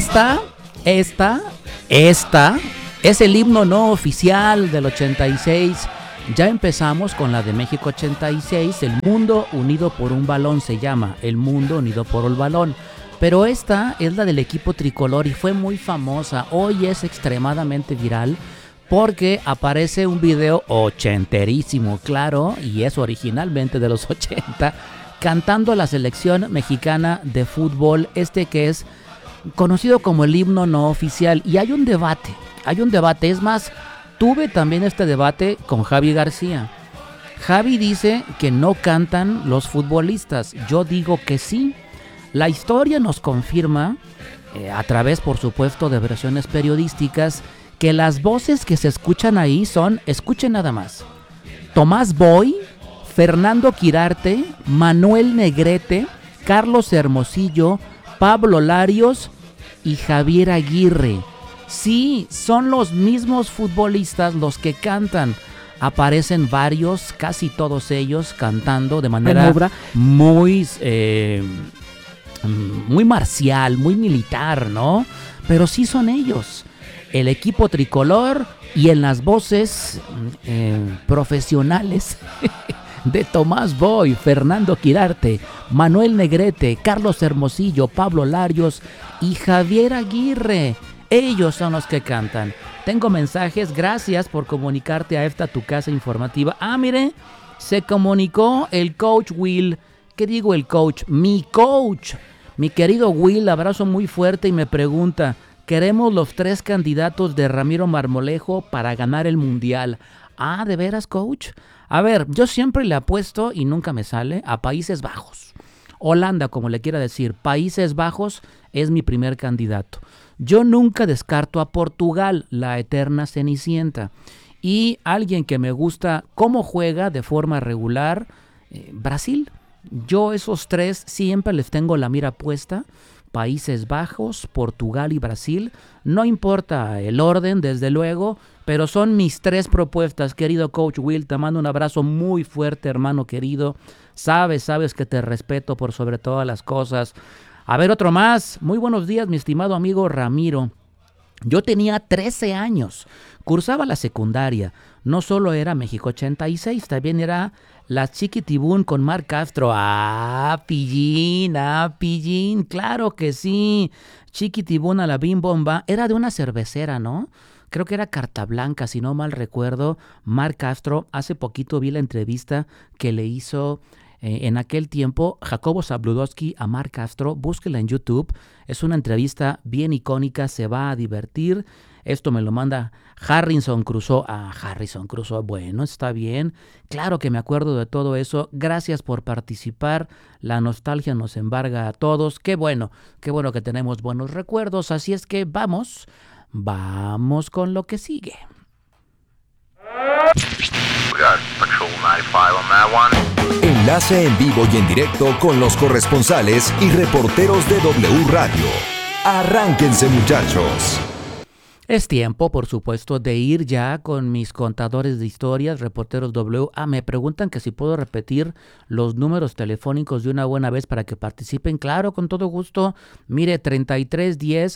esta es el himno no oficial del 86. Ya empezamos con la de México 86, El Mundo Unido por un Balón se llama, El Mundo Unido por el Balón. Pero esta es la del equipo tricolor y fue muy famosa. Hoy es extremadamente viral porque aparece un video ochenterísimo, claro, y es originalmente de los 80, cantando la selección mexicana de fútbol, que es conocido como el himno no oficial. Y hay un debate, es más, tuve también este debate con Javi García. Javi dice que no cantan los futbolistas, yo digo que sí. La historia nos confirma, a través por supuesto de versiones periodísticas, que las voces que se escuchan ahí son, escuchen nada más, Tomás Boy, Fernando Quirarte, Manuel Negrete, Carlos Hermosillo, Pablo Larios y Javier Aguirre. Sí, son los mismos futbolistas los que cantan. Aparecen varios, casi todos ellos, cantando de manera muy marcial, muy militar, ¿no? Pero sí son ellos. El equipo tricolor y en las voces profesionales de Tomás Boy, Fernando Quirarte, Manuel Negrete, Carlos Hermosillo, Pablo Larios y Javier Aguirre. Ellos son los que cantan. Tengo mensajes, gracias por comunicarte a esta tu casa informativa. Mire, se comunicó el coach Will. ¿Qué digo el coach? Mi coach. Mi querido Will, abrazo muy fuerte y me pregunta, queremos los 3 candidatos de Ramiro Marmolejo para ganar el Mundial. ¿De veras, coach? A ver, yo siempre le apuesto y nunca me sale a Países Bajos. Holanda, como le quiera decir, Países Bajos es mi primer candidato. Yo nunca descarto a Portugal, la eterna Cenicienta. Y alguien que me gusta cómo juega de forma regular, Brasil. Yo esos 3 siempre les tengo la mira puesta. Países Bajos, Portugal y Brasil. No importa el orden, desde luego, pero son mis 3 propuestas, querido coach Will. Te mando un abrazo muy fuerte, hermano querido. Sabes que te respeto por sobre todas las cosas. A ver, otro más. Muy buenos días, mi estimado amigo Ramiro. Yo tenía 13 años, cursaba la secundaria. No solo era México 86, también era la Chiquitibún con Marc Castro. Pillín, claro que sí. Chiquitibún a la Bim Bomba. Era de una cervecera, ¿no? Creo que era Carta Blanca, si no mal recuerdo. Marc Castro, hace poquito vi la entrevista que le hizo en aquel tiempo Jacobo Zabludowski a Marc Castro. Búsquela en YouTube, es una entrevista bien icónica, se va a divertir. Esto me lo manda Harrison Crusoe. Harrison Crusoe, bueno, está bien. Claro que me acuerdo de todo eso. Gracias por participar. La nostalgia nos embarga a todos. Qué bueno que tenemos buenos recuerdos. Así es que vamos con lo que sigue. Enlace en vivo y en directo con los corresponsales y reporteros de W Radio. Arránquense, muchachos. Es tiempo, por supuesto, de ir ya con mis contadores de historias, reporteros W. Me preguntan que si puedo repetir los números telefónicos de una buena vez para que participen. Claro, con todo gusto. Mire, 3310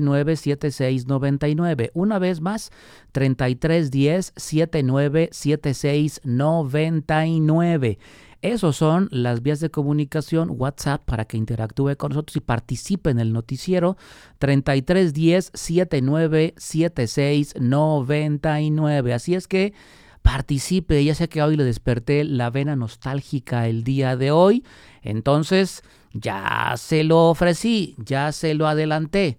797699. Una vez más, 3310 797699. Esos son las vías de comunicación, WhatsApp, para que interactúe con nosotros y participe en el noticiero. 3310 797699. Así es que participe. Ya sé que hoy le desperté la vena nostálgica el día de hoy. Entonces, ya se lo ofrecí, ya se lo adelanté.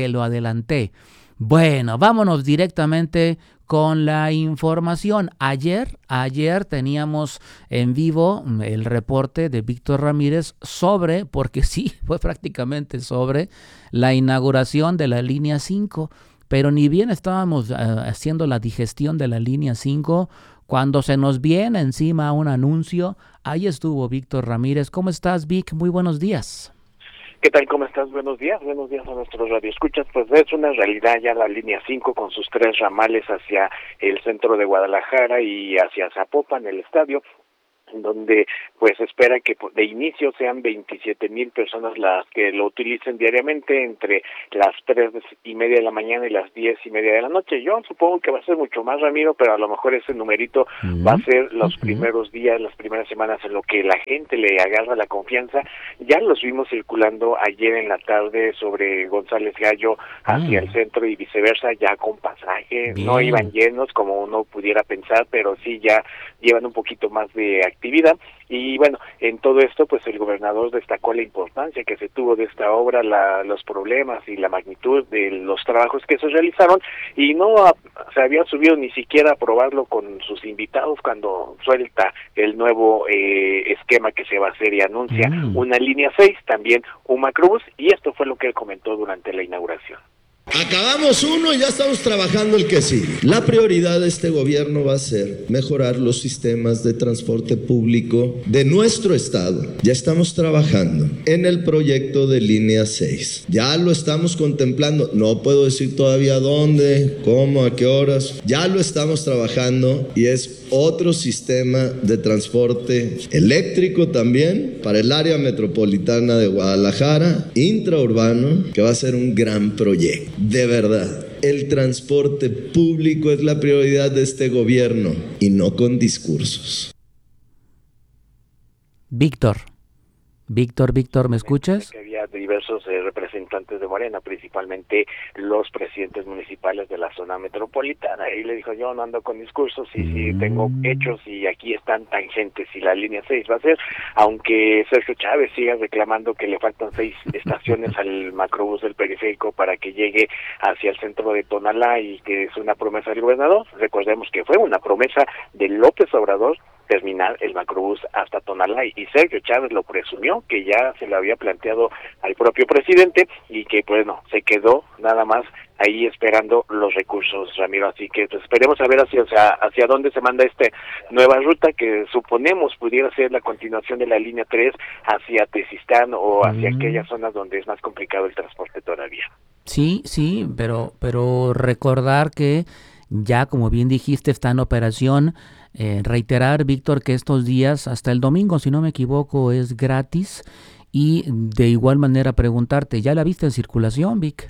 Bueno, vámonos directamente con la información. Ayer teníamos en vivo el reporte de Víctor Ramírez porque sí, fue prácticamente sobre la inauguración de la línea 5, pero ni bien estábamos haciendo la digestión de la línea 5, cuando se nos viene encima un anuncio. Ahí estuvo Víctor Ramírez. ¿Cómo estás, Vic? Muy buenos días. ¿Qué tal? ¿Cómo estás? Buenos días a nuestros radioescuchas. Pues es una realidad ya la línea 5 con sus 3 ramales hacia el centro de Guadalajara y hacia Zapopan, el estadio. en donde pues espera que de inicio sean 27,000 personas las que lo utilicen diariamente entre las 3:30 de la mañana y las 10:30 de la noche. Yo supongo que va a ser mucho más, Ramiro, pero a lo mejor ese numerito va a ser los primeros días, las primeras semanas en lo que la gente le agarra la confianza. Ya los vimos circulando ayer en la tarde sobre González Gallo hacia el centro y viceversa, ya con pasaje. Bien. No iban llenos como uno pudiera pensar, pero sí ya llevan un poquito más de actividad. Y bueno, en todo esto pues el gobernador destacó la importancia que se tuvo de esta obra, los problemas y la magnitud de los trabajos que se realizaron, y no se había subido ni siquiera a probarlo con sus invitados cuando suelta el nuevo esquema que se va a hacer y anuncia una línea 6, también un macrobús, y esto fue lo que él comentó durante la inauguración. Acabamos uno y ya estamos trabajando el que sigue. La prioridad de este gobierno va a ser mejorar los sistemas de transporte público de nuestro estado. Ya estamos trabajando en el proyecto de línea 6. Ya lo estamos contemplando. No puedo decir todavía dónde, cómo, a qué horas. Ya lo estamos trabajando y es otro sistema de transporte eléctrico también para el área metropolitana de Guadalajara, intraurbano, que va a ser un gran proyecto. De verdad, el transporte público es la prioridad de este gobierno y no con discursos. Víctor, ¿me escuchas? Que había diversos representantes de Morena, principalmente los presidentes municipales de la zona metropolitana, y le dijo: yo no ando con discursos, y sí tengo hechos, y aquí están tangentes, y la línea 6 va a ser, aunque Sergio Chávez siga reclamando que le faltan 6 estaciones al macrobús del periférico para que llegue hacia el centro de Tonalá, y que es una promesa del gobernador. Recordemos que fue una promesa de López Obrador terminar el macrobús hasta Tonalá, y Sergio Chávez lo presumió, que ya se lo había planteado al propio presidente, y que pues no, se quedó nada más ahí esperando los recursos, Ramiro. Así que pues esperemos a ver hacia dónde se manda esta nueva ruta, que suponemos pudiera ser la continuación de la línea 3 hacia Tezistán o hacia aquellas zonas donde es más complicado el transporte todavía. Sí, pero recordar que ya, como bien dijiste, está en operación. Reiterar, Víctor, que estos días, hasta el domingo, si no me equivoco, es gratis. Y de igual manera preguntarte, ¿ya la viste en circulación, Vic?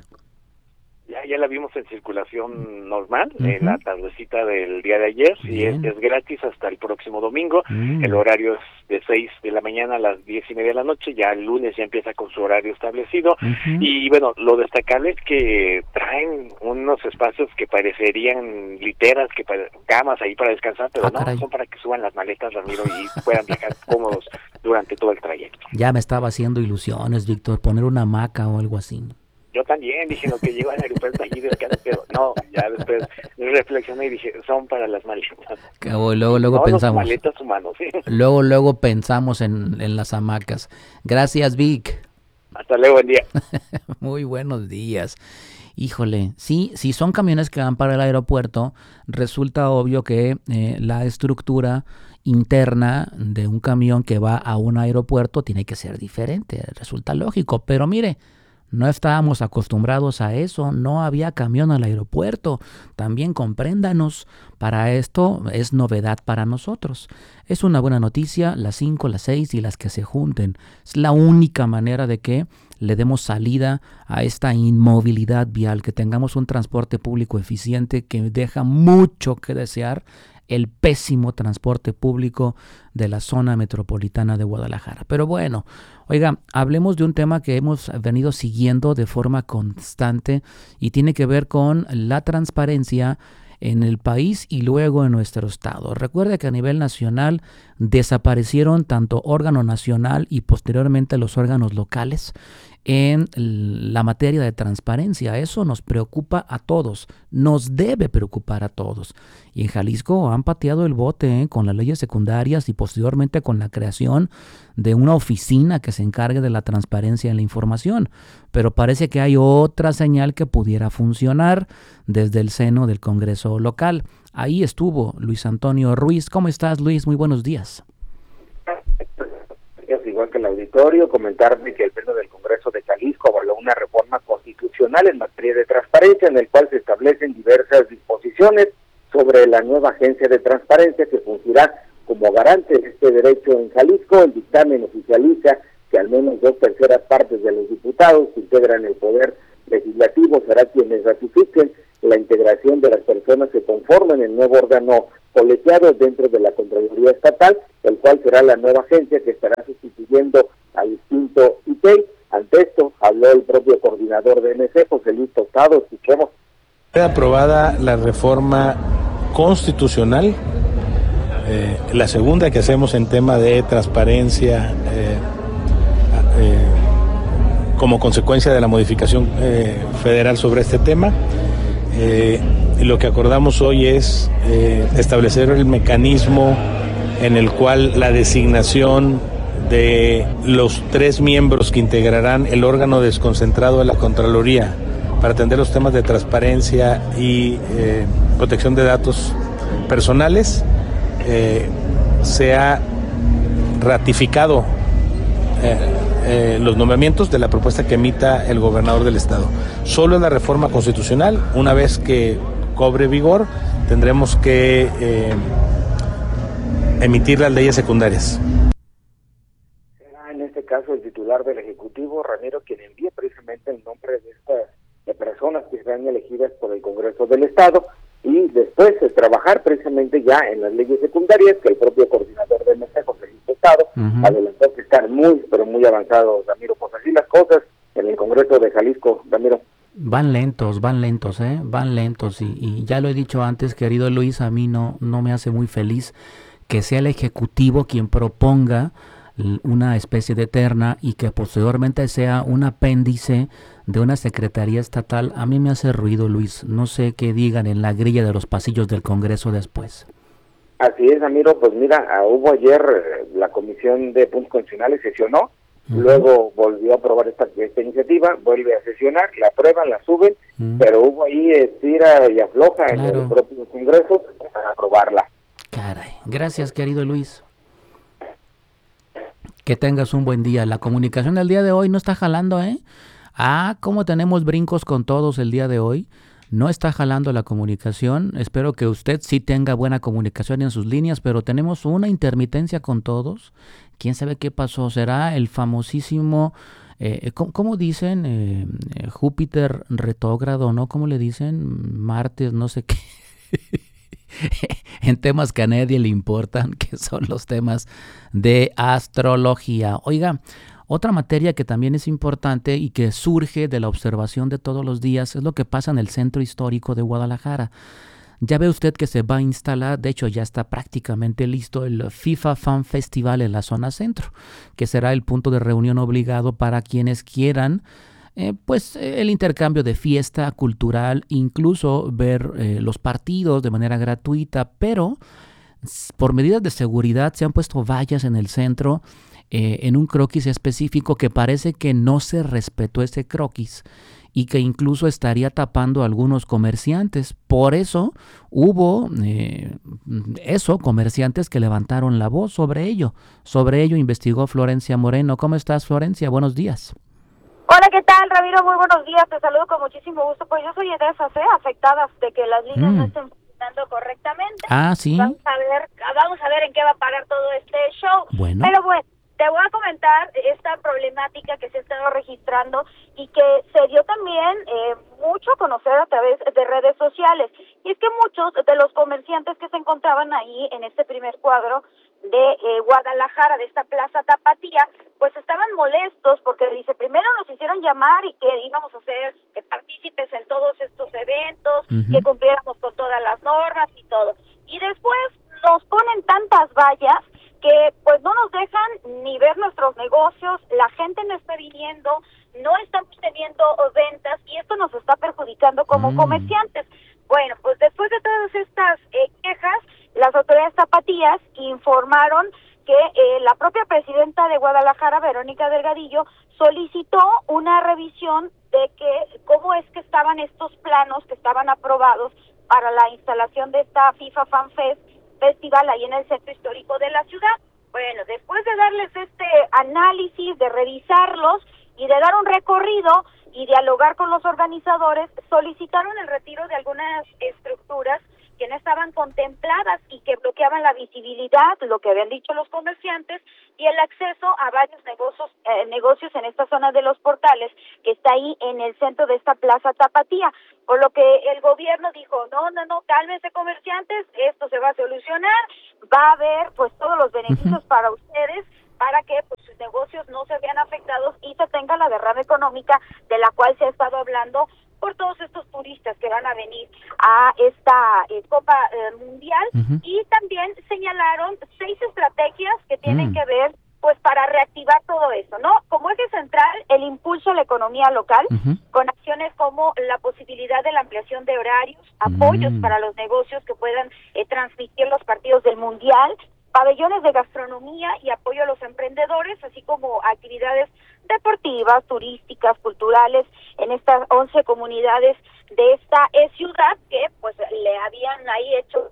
Ya la vimos en circulación normal, en la tardecita del día de ayer, y es gratis hasta el próximo domingo. El horario es de 6 de la mañana a las 10:30 de la noche, ya el lunes ya empieza con su horario establecido, y bueno, lo destacable es que traen unos espacios que parecerían literas, camas ahí para descansar, pero no, son para que suban las maletas, Ramiro, y puedan viajar cómodos durante todo el trayecto. Ya me estaba haciendo ilusiones, Víctor, poner una hamaca o algo así. Yo también dije lo que llegó al aeropuerto allí de acá, pero no, ya después reflexioné y dije, son para las maletas. Luego no, pensamos. Maletas humanos, ¿sí? Luego pensamos en las hamacas. Gracias, Vic. Hasta luego, buen día. Muy buenos días. Híjole, sí, si son camiones que van para el aeropuerto, resulta obvio que la estructura interna de un camión que va a un aeropuerto tiene que ser diferente. Resulta lógico, pero mire, no estábamos acostumbrados a eso, no había camión al aeropuerto. También compréndanos, para esto es novedad para nosotros. Es una buena noticia, las 5, las 6 y las que se junten. Es la única manera de que le demos salida a esta inmovilidad vial, que tengamos un transporte público eficiente que deja mucho que desear el pésimo transporte público de la zona metropolitana de Guadalajara. Pero bueno, oiga, hablemos de un tema que hemos venido siguiendo de forma constante y tiene que ver con la transparencia en el país y luego en nuestro estado. Recuerde que a nivel nacional desaparecieron tanto órgano nacional y posteriormente los órganos locales en la materia de transparencia. Eso nos preocupa a todos, nos debe preocupar a todos. Y en Jalisco han pateado el bote con las leyes secundarias y posteriormente con la creación de una oficina que se encargue de la transparencia en la información. Pero parece que hay otra señal que pudiera funcionar desde el seno del Congreso local. Ahí estuvo Luis Antonio Ruiz. ¿Cómo estás, Luis? Muy buenos días. Igual que el auditorio, comentarme que el Pleno del Congreso de Jalisco avaló una reforma constitucional en materia de transparencia, en el cual se establecen diversas disposiciones sobre la nueva agencia de transparencia que fungirá como como garante de este derecho en Jalisco. El dictamen oficializa que al menos 2/3 partes de los diputados que integran el Poder Legislativo será quienes ratifiquen la integración de las personas que conforman el nuevo órgano colegiado dentro de la Contraloría Estatal, el cual será la nueva agencia que estará sustituyendo al extinto ITEI. Ante esto habló el propio coordinador de MC, José Luis Tostado. Escuchemos. Queda aprobada la reforma constitucional, la segunda que hacemos en tema de transparencia, como consecuencia de la modificación federal sobre este tema. Lo que acordamos hoy es establecer el mecanismo en el cual la designación de los 3 miembros que integrarán el órgano desconcentrado de la Contraloría para atender los temas de transparencia y protección de datos personales sea ratificado los nombramientos de la propuesta que emita el gobernador del estado. Solo en la reforma constitucional, una vez que cobre vigor, tendremos que emitir las leyes secundarias. Será en este caso el titular del Ejecutivo, Ramiro, quien envíe precisamente el nombre de estas personas que serán elegidas por el Congreso del Estado, y después trabajar precisamente ya en las leyes secundarias, que el propio coordinador de MC, José Luis Tostado, adelantó que están muy, pero muy avanzados, Ramiro. Pues así las cosas en el Congreso de Jalisco, Ramiro. Van lentos, van lentos, y ya lo he dicho antes, querido Luis, a mí no me hace muy feliz que sea el Ejecutivo quien proponga una especie de terna y que posteriormente sea un apéndice de una secretaría estatal. A mí me hace ruido, Luis. No sé qué digan en la grilla de los pasillos del Congreso después. Así es, Ramiro. Pues mira, hubo ayer la Comisión de Puntos Constitucionales sesionó, luego volvió a aprobar esta iniciativa, vuelve a sesionar, la aprueban, la suben, pero hubo ahí tira y afloja en el propio Congreso para aprobarla. Caray. Gracias, querido Luis. Que tengas un buen día. La comunicación del día de hoy no está jalando, ¿eh? Cómo tenemos brincos con todos el día de hoy. No está jalando la comunicación. Espero que usted sí tenga buena comunicación en sus líneas, pero tenemos una intermitencia con todos. ¿Quién sabe qué pasó? ¿Será el famosísimo, ¿cómo dicen? Júpiter retrógrado, ¿no? ¿Cómo le dicen? Martes, no sé qué. En temas que a nadie le importan, que son los temas de astrología. Oiga, otra materia que también es importante y que surge de la observación de todos los días es lo que pasa en el Centro Histórico de Guadalajara. Ya ve usted que se va a instalar, de hecho ya está prácticamente listo, el FIFA Fan Festival en la zona centro, que será el punto de reunión obligado para quienes quieran el intercambio de fiesta cultural, incluso ver los partidos de manera gratuita, pero por medidas de seguridad se han puesto vallas en el centro, en un croquis específico que parece que no se respetó ese croquis y que incluso estaría tapando a algunos comerciantes. Por eso hubo comerciantes que levantaron la voz sobre ello. Sobre ello investigó Florencia Moreno. ¿Cómo estás, Florencia? Buenos días. Hola, ¿qué tal, Ramiro? Muy buenos días, te saludo con muchísimo gusto. Pues yo soy de esas afectadas de que las líneas no estén funcionando correctamente. Sí. Vamos a ver en qué va a parar todo este show. Bueno. Pero bueno, te voy a comentar esta problemática que se ha estado registrando y que se dio también mucho a conocer a través de redes sociales. Y es que muchos de los comerciantes que se encontraban ahí en este primer cuadro de Guadalajara, de esta Plaza Tapatía, pues estaban molestos porque dice, primero nos hicieron llamar y que íbamos a ser partícipes en todos estos eventos, que cumpliéramos con todas las normas y todo. Y después nos ponen tantas vallas que pues no nos dejan ni ver nuestros negocios, la gente no está viniendo, no estamos teniendo ventas y esto nos está perjudicando como comerciantes. Bueno, pues después de todas estas quejas, las autoridades tapatías informaron que la propia presidenta de Guadalajara, Verónica Delgadillo, solicitó una revisión de que cómo es que estaban estos planos que estaban aprobados para la instalación de esta FIFA Fan Festival ahí en el centro histórico de la ciudad. Bueno, después de darles este análisis, de revisarlos y de dar un recorrido y dialogar con los organizadores, solicitaron el retiro de algunas estructuras que no estaban contempladas y que bloqueaban la visibilidad, lo que habían dicho los comerciantes, y el acceso a varios negocios en esta zona de Los Portales, que está ahí en el centro de esta Plaza Tapatía. Por lo que el gobierno dijo, no, cálmense comerciantes, esto se va a solucionar, va a haber pues todos los beneficios para ustedes, para que pues sus negocios no se vean afectados y se tenga la derrama económica de la cual se ha estado hablando por todos estos turistas que van a venir a esta Copa Mundial. Y también señalaron 6 estrategias que tienen que ver pues para reactivar todo eso, ¿no? Como eje central, el impulso a la economía local, con acciones como la posibilidad de la ampliación de horarios, apoyos para los negocios que puedan transmitir los partidos del Mundial, pabellones de gastronomía y apoyo a los emprendedores, así como actividades deportivas, turísticas, culturales en estas 11 comunidades de esta ciudad que pues le habían ahí hecho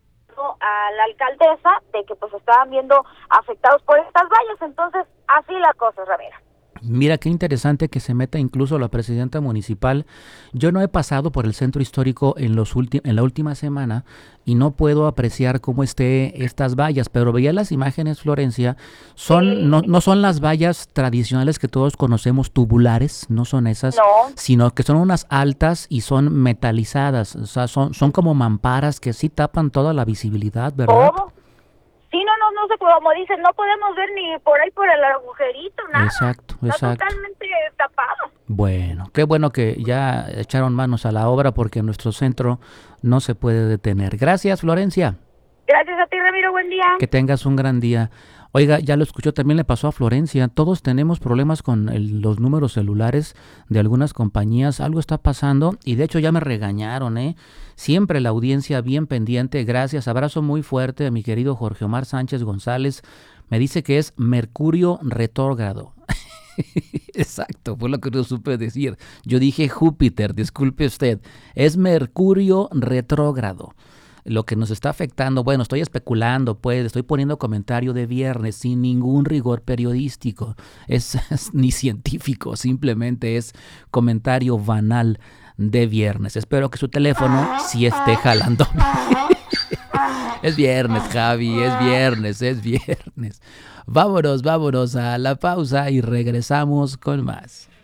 a la alcaldesa de que pues estaban viendo afectados por estas vallas. Entonces, así la cosa, Ramira. Mira qué interesante que se meta incluso la presidenta municipal. Yo no he pasado por el centro histórico en la última semana y no puedo apreciar cómo esté estas vallas, pero veía las imágenes, Florencia, no son las vallas tradicionales que todos conocemos, tubulares, no son esas, sino que son unas altas y son metalizadas, o sea, son como mamparas que sí tapan toda la visibilidad, ¿verdad? ¿Cómo? Sí, no sé, como dicen, no podemos ver ni por ahí por el agujerito, nada. Exacto. Está totalmente tapado. Bueno, qué bueno que ya echaron manos a la obra porque nuestro centro no se puede detener. Gracias, Florencia. Gracias a ti, Ramiro, buen día. Que tengas un gran día. Oiga, ya lo escuchó, también le pasó a Florencia. Todos tenemos problemas con los números celulares de algunas compañías. Algo está pasando y de hecho ya me regañaron, ¿eh? Siempre la audiencia bien pendiente. Gracias. Abrazo muy fuerte a mi querido Jorge Omar Sánchez González. Me dice que es Mercurio retrógrado. Exacto, fue lo que no supe decir. Yo dije Júpiter, disculpe usted. Es Mercurio retrógrado. Lo que nos está afectando, bueno, estoy especulando, pues, estoy poniendo comentario de viernes sin ningún rigor periodístico, es ni científico, simplemente es comentario banal de viernes. Espero que su teléfono sí esté jalando. Es viernes, Javi, es viernes. Vámonos a la pausa y regresamos con más.